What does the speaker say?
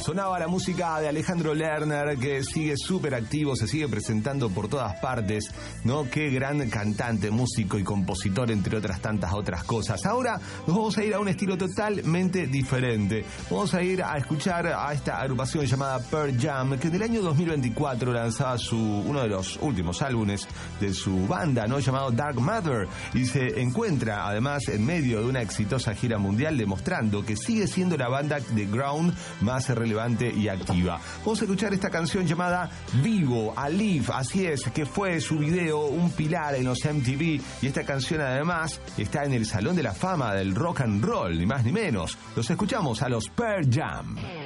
Sonaba la música de Alejandro Lerner, que sigue súper activo, se sigue presentando por todas partes, ¿no? Qué gran cantante, músico y compositor, entre otras tantas otras cosas. Ahora nos vamos a ir a un estilo totalmente diferente. Vamos a ir a escuchar a esta agrupación llamada Pearl Jam, que del año 2024 lanzaba uno de los últimos álbumes de su banda, ¿no? Llamado Dark Matter, y se encuentra además en medio de una exitosa gira mundial, demostrando que sigue siendo la banda de ground más relevante y activa. Vamos a escuchar esta canción llamada Vivo, Alive, así es, que fue su video un pilar en los MTV, y esta canción además está en el Salón de la Fama del Rock and Roll, ni más ni menos. Los escuchamos a los Pearl Jam.